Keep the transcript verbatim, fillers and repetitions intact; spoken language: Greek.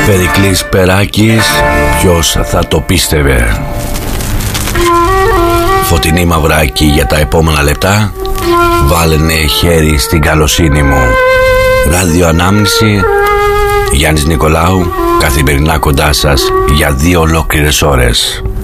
Περικλής Περάκης, ποιος θα το πίστευε. Φωτεινή Μαυράκη για τα επόμενα λεπτά. Βάλαινε χέρι στην καλοσύνη μου. Ράδιο Ανάμνηση, Γιάννης Νικολάου, καθημερινά κοντά σας για δύο ολόκληρες ώρες.